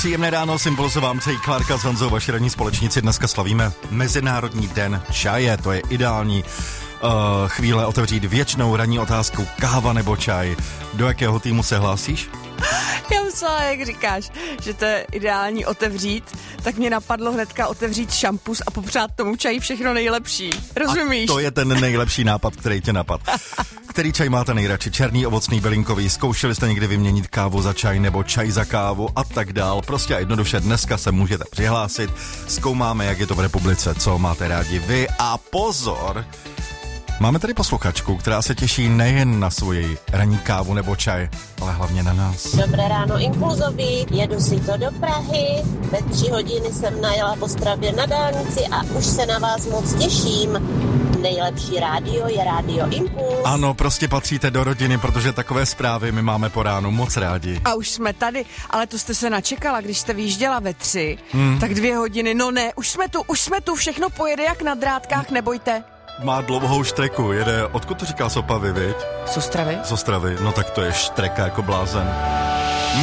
Příjemné ráno, Impulzu vám přejí Klárka s Honzou, vaši ranní společníci. Dneska slavíme Mezinárodní den čaje, to je ideální chvíle otevřít věčnou ranní otázku káva nebo čaj. Do jakého týmu se hlásíš? Já myslela, jak říkáš, že to je ideální otevřít, tak mě napadlo hnedka otevřít šampus a popřát tomu čaji všechno nejlepší. Rozumíš? A to je ten nejlepší nápad, který tě napad. Který čaj máte nejradši? Černý, ovocný, bylinkový? Zkoušeli jste někdy vyměnit kávu za čaj nebo čaj za kávu a tak dál? Prostě a jednoduše dneska se můžete přihlásit. Zkoumáme, jak je to v republice, co máte rádi vy. A pozor! Máme tady posluchačku, která se těší nejen na svoji ranní kávu nebo čaj, ale hlavně na nás. Dobré ráno, Impulzovi. Jedu si to do Prahy. Ve 3 hodiny jsem najela v Ostravě na dálnici a už se na vás moc těším. Nejlepší rádio je Rádio Impuls. Ano, prostě patříte do rodiny, protože takové zprávy my máme po ránu moc rádi. A už jsme tady, ale to jste se načekala, když jste vyjížděla ve 3, tak 2 hodiny, no ne, už jsme tu, všechno pojede jak na drátkách, nebojte. Má dlouhou štreku, jede, odkud to říká z Opavy, viď? Z Ostravy? Z Ostravy, no tak to je štreka jako blázen.